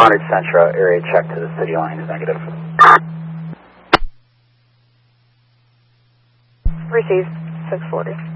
400 Centra, area check to the city line is negative. Received, 640.